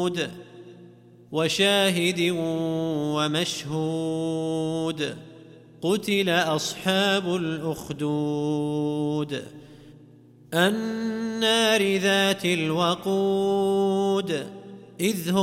وشاهد ومشهود قتل أصحاب الأخدود النار ذات الوقود إذ